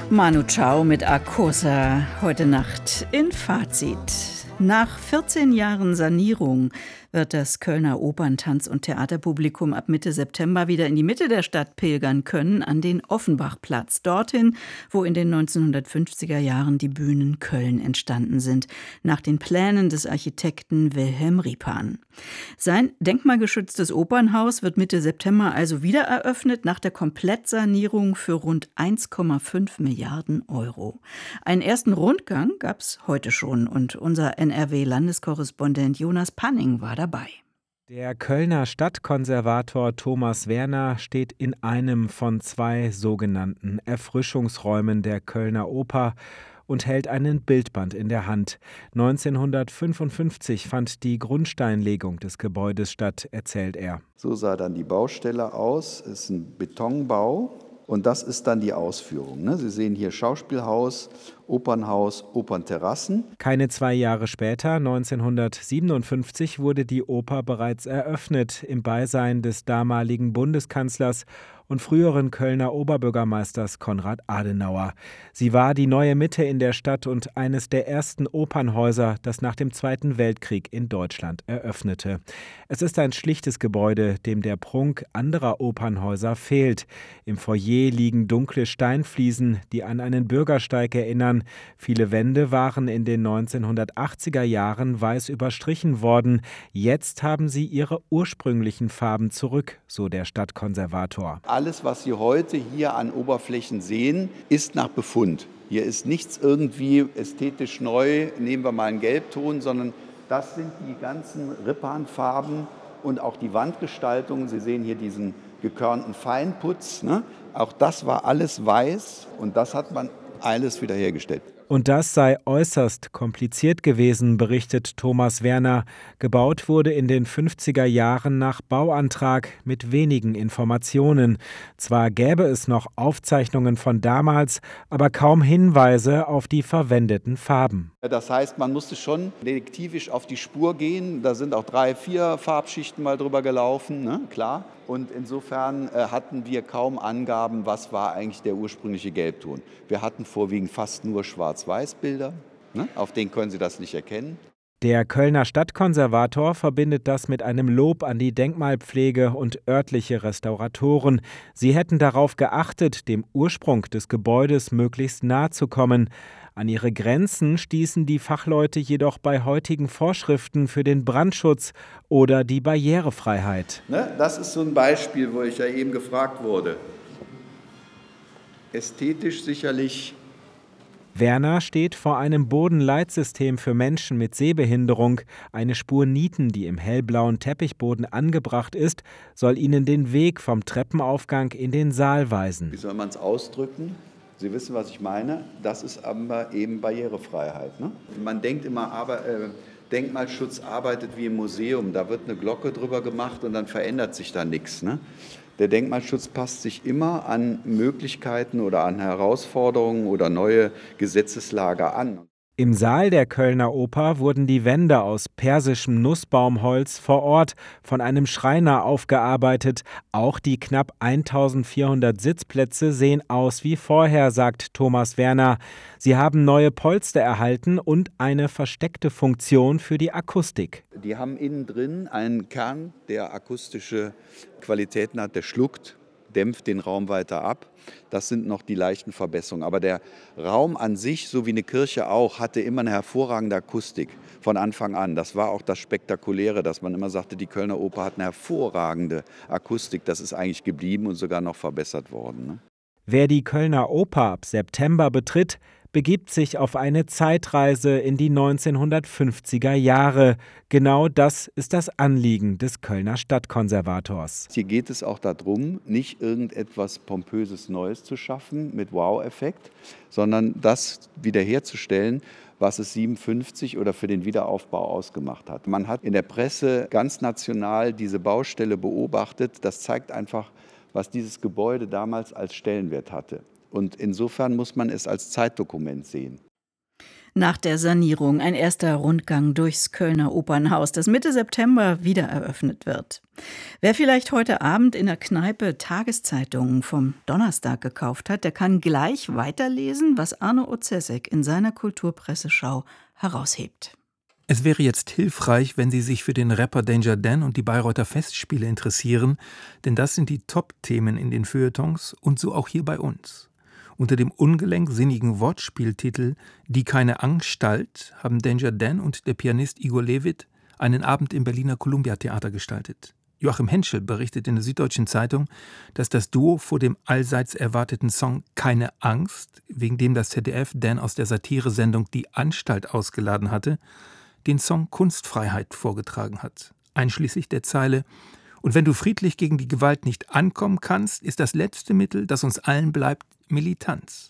Manu Chao mit Arcosa heute Nacht in Fazit. Nach 14 Jahren Sanierung wird das Kölner Opern-, Tanz- und Theaterpublikum ab Mitte September wieder in die Mitte der Stadt pilgern können, an den Offenbachplatz. Dorthin, wo in den 1950er Jahren die Bühnen Köln entstanden sind, nach den Plänen des Architekten Wilhelm Riepan. Sein denkmalgeschütztes Opernhaus wird Mitte September also wieder eröffnet, nach der Komplettsanierung für rund 1,5 Milliarden Euro. Einen ersten Rundgang gab es heute schon und unser NRW-Landeskorrespondent Jonas Panning war dabei. Der Kölner Stadtkonservator Thomas Werner steht in einem von 2 sogenannten Erfrischungsräumen der Kölner Oper und hält einen Bildband in der Hand. 1955 fand die Grundsteinlegung des Gebäudes statt, erzählt er. So sah dann die Baustelle aus. Es ist ein Betonbau und das ist dann die Ausführung. Sie sehen hier Schauspielhaus, Opernhaus, Opernterrassen. Keine 2 Jahre später, 1957, wurde die Oper bereits eröffnet im Beisein des damaligen Bundeskanzlers und früheren Kölner Oberbürgermeisters Konrad Adenauer. Sie war die neue Mitte in der Stadt und eines der ersten Opernhäuser, das nach dem Zweiten Weltkrieg in Deutschland eröffnete. Es ist ein schlichtes Gebäude, dem der Prunk anderer Opernhäuser fehlt. Im Foyer liegen dunkle Steinfliesen, die an einen Bürgersteig erinnern. Viele Wände waren in den 1980er Jahren weiß überstrichen worden. Jetzt haben sie ihre ursprünglichen Farben zurück, so der Stadtkonservator. Alles, was Sie heute hier an Oberflächen sehen, ist nach Befund. Hier ist nichts irgendwie ästhetisch neu, nehmen wir mal einen Gelbton, sondern das sind die ganzen Rippan-Farben und auch die Wandgestaltung. Sie sehen hier diesen gekörnten Feinputz. Auch das war alles weiß und das hat man alles wiederhergestellt. Und das sei äußerst kompliziert gewesen, berichtet Thomas Werner. Gebaut wurde in den 50er Jahren nach Bauantrag mit wenigen Informationen. Zwar gäbe es noch Aufzeichnungen von damals, aber kaum Hinweise auf die verwendeten Farben. Das heißt, man musste schon detektivisch auf die Spur gehen. Da sind auch 3, 4 Farbschichten mal drüber gelaufen, klar. Und insofern hatten wir kaum Angaben, was war eigentlich der ursprüngliche Gelbton. Wir hatten vorwiegend fast nur Schwarz-Weiß-Bilder, auf denen können Sie das nicht erkennen. Der Kölner Stadtkonservator verbindet das mit einem Lob an die Denkmalpflege und örtliche Restauratoren. Sie hätten darauf geachtet, dem Ursprung des Gebäudes möglichst nahe zu kommen. An ihre Grenzen stießen die Fachleute jedoch bei heutigen Vorschriften für den Brandschutz oder die Barrierefreiheit. Das ist so ein Beispiel, wo ich ja eben gefragt wurde. Ästhetisch sicherlich. Werner steht vor einem Bodenleitsystem für Menschen mit Sehbehinderung. Eine Spur Nieten, die im hellblauen Teppichboden angebracht ist, soll ihnen den Weg vom Treppenaufgang in den Saal weisen. Wie soll man es ausdrücken? Sie wissen, was ich meine. Das ist aber eben Barrierefreiheit. Man denkt immer, aber Denkmalschutz arbeitet wie im Museum. Da wird eine Glocke drüber gemacht und dann verändert sich da nichts. Der Denkmalschutz passt sich immer an Möglichkeiten oder an Herausforderungen oder neue Gesetzeslage an. Im Saal der Kölner Oper wurden die Wände aus persischem Nussbaumholz vor Ort von einem Schreiner aufgearbeitet. Auch die knapp 1400 Sitzplätze sehen aus wie vorher, sagt Thomas Werner. Sie haben neue Polster erhalten und eine versteckte Funktion für die Akustik. Die haben innen drin einen Kern, der akustische Qualitäten hat, der schluckt, dämpft den Raum weiter ab. Das sind noch die leichten Verbesserungen. Aber der Raum an sich, so wie eine Kirche auch, hatte immer eine hervorragende Akustik von Anfang an. Das war auch das Spektakuläre, dass man immer sagte, die Kölner Oper hat eine hervorragende Akustik. Das ist eigentlich geblieben und sogar noch verbessert worden. Wer die Kölner Oper ab September betritt, begibt sich auf eine Zeitreise in die 1950er Jahre. Genau das ist das Anliegen des Kölner Stadtkonservators. Hier geht es auch darum, nicht irgendetwas Pompöses Neues zu schaffen mit Wow-Effekt, sondern das wiederherzustellen, was es 57 oder für den Wiederaufbau ausgemacht hat. Man hat in der Presse ganz national diese Baustelle beobachtet. Das zeigt einfach, was dieses Gebäude damals als Stellenwert hatte. Und insofern muss man es als Zeitdokument sehen. Nach der Sanierung ein erster Rundgang durchs Kölner Opernhaus, das Mitte September wieder eröffnet wird. Wer vielleicht heute Abend in der Kneipe Tageszeitungen vom Donnerstag gekauft hat, der kann gleich weiterlesen, was Arno Otzesek in seiner Kulturpresseschau heraushebt. Es wäre jetzt hilfreich, wenn Sie sich für den Rapper Danger Dan und die Bayreuther Festspiele interessieren, denn das sind die Top-Themen in den Feuilletons und so auch hier bei uns. Unter dem ungelenk-sinnigen Wortspieltitel »Die keine Anstalt« haben Danger Dan und der Pianist Igor Levit einen Abend im Berliner Columbia-Theater gestaltet. Joachim Henschel berichtet in der Süddeutschen Zeitung, dass das Duo vor dem allseits erwarteten Song »Keine Angst«, wegen dem das ZDF Dan aus der Satiresendung »Die Anstalt« ausgeladen hatte, den Song »Kunstfreiheit« vorgetragen hat, einschließlich der Zeile »Und wenn du friedlich gegen die Gewalt nicht ankommen kannst, ist das letzte Mittel, das uns allen bleibt, Militanz.«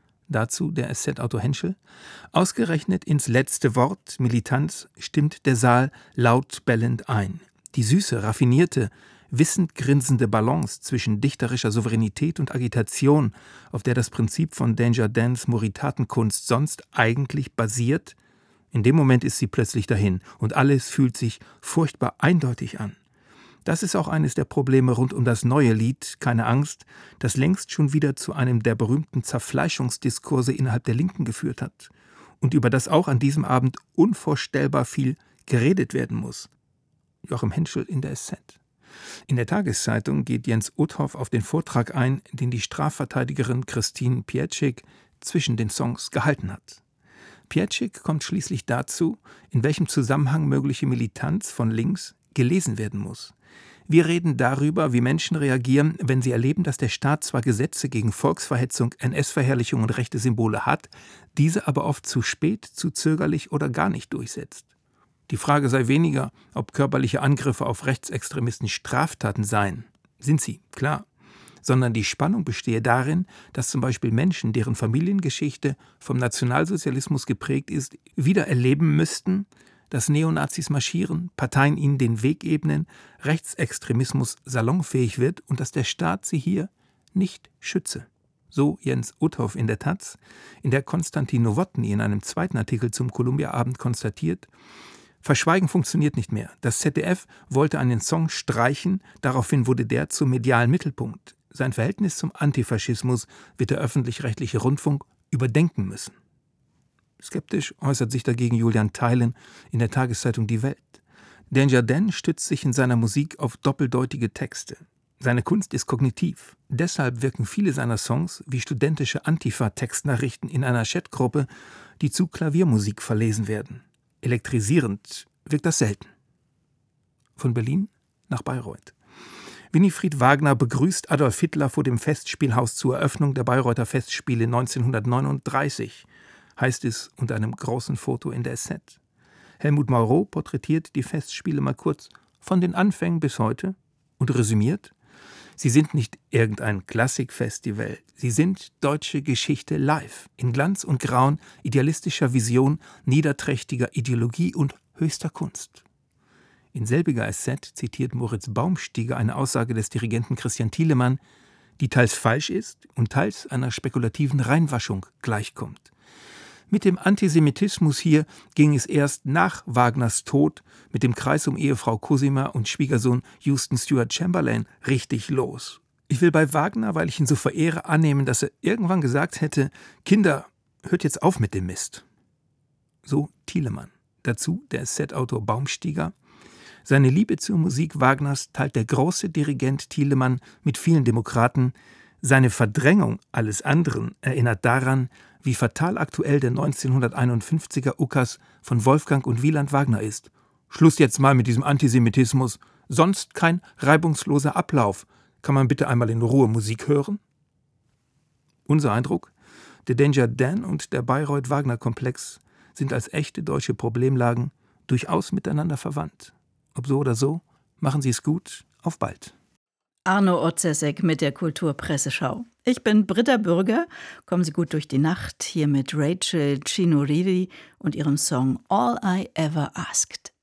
Dazu der SZ-Autor Henschel: »Ausgerechnet ins letzte Wort, Militanz, stimmt der Saal laut bellend ein. Die süße, raffinierte, wissend grinsende Balance zwischen dichterischer Souveränität und Agitation, auf der das Prinzip von Danger Dans Moritatenkunst sonst eigentlich basiert, in dem Moment ist sie plötzlich dahin und alles fühlt sich furchtbar eindeutig an. Das ist auch eines der Probleme rund um das neue Lied »Keine Angst«, das längst schon wieder zu einem der berühmten Zerfleischungsdiskurse innerhalb der Linken geführt hat und über das auch an diesem Abend unvorstellbar viel geredet werden muss.« Joachim Henschel in der SZ. In der Tageszeitung geht Jens Uthoff auf den Vortrag ein, den die Strafverteidigerin Christine Pietschik zwischen den Songs gehalten hat. Pietschik kommt schließlich dazu, in welchem Zusammenhang mögliche Militanz von links gelesen werden muss. Wir reden darüber, wie Menschen reagieren, wenn sie erleben, dass der Staat zwar Gesetze gegen Volksverhetzung, NS-Verherrlichung und rechte Symbole hat, diese aber oft zu spät, zu zögerlich oder gar nicht durchsetzt. Die Frage sei weniger, ob körperliche Angriffe auf Rechtsextremisten Straftaten seien. Sind sie, klar. Sondern die Spannung bestehe darin, dass zum Beispiel Menschen, deren Familiengeschichte vom Nationalsozialismus geprägt ist, wieder erleben müssten, dass Neonazis marschieren, Parteien ihnen den Weg ebnen, Rechtsextremismus salonfähig wird und dass der Staat sie hier nicht schütze. So Jens Uthoff in der Taz, in der Konstantin Nowotny in einem zweiten Artikel zum Columbia-Abend konstatiert: Verschweigen funktioniert nicht mehr. Das ZDF wollte einen Song streichen, daraufhin wurde der zum medialen Mittelpunkt. Sein Verhältnis zum Antifaschismus wird der öffentlich-rechtliche Rundfunk überdenken müssen. Skeptisch äußert sich dagegen Julian Theilen in der Tageszeitung Die Welt. Danger Dan stützt sich in seiner Musik auf doppeldeutige Texte. Seine Kunst ist kognitiv. Deshalb wirken viele seiner Songs wie studentische Antifa-Textnachrichten in einer Chatgruppe, die zu Klaviermusik verlesen werden. Elektrisierend wirkt das selten. Von Berlin nach Bayreuth. Winifried Wagner begrüßt Adolf Hitler vor dem Festspielhaus zur Eröffnung der Bayreuther Festspiele 1939, heißt es unter einem großen Foto in der SZ. Helmut Maurow porträtiert die Festspiele mal kurz von den Anfängen bis heute und resümiert: Sie sind nicht irgendein Klassikfestival, sie sind deutsche Geschichte live, in Glanz und Grauen, idealistischer Vision, niederträchtiger Ideologie und höchster Kunst. In selbiger SZ zitiert Moritz Baumstieger eine Aussage des Dirigenten Christian Thielemann, die teils falsch ist und teils einer spekulativen Reinwaschung gleichkommt. Mit dem Antisemitismus hier ging es erst nach Wagners Tod mit dem Kreis um Ehefrau Cosima und Schwiegersohn Houston Stewart Chamberlain richtig los. Ich will bei Wagner, weil ich ihn so verehre, annehmen, dass er irgendwann gesagt hätte: Kinder, hört jetzt auf mit dem Mist. So Thielemann. Dazu der SZ-Autor Baumstieger: Seine Liebe zur Musik Wagners teilt der große Dirigent Thielemann mit vielen Demokraten. Seine Verdrängung alles anderen erinnert daran, wie fatal aktuell der 1951er Ukas von Wolfgang und Wieland Wagner ist. Schluss jetzt mal mit diesem Antisemitismus, sonst kein reibungsloser Ablauf. Kann man bitte einmal in Ruhe Musik hören? Unser Eindruck: Der Danger Dan und der Bayreuth-Wagner-Komplex sind als echte deutsche Problemlagen durchaus miteinander verwandt. Ob so oder so, machen Sie es gut, auf bald. Arno Otzesek mit der Kulturpresseschau. Ich bin Britta Bürger. Kommen Sie gut durch die Nacht hier mit Rachel Chinoridi und ihrem Song All I Ever Asked.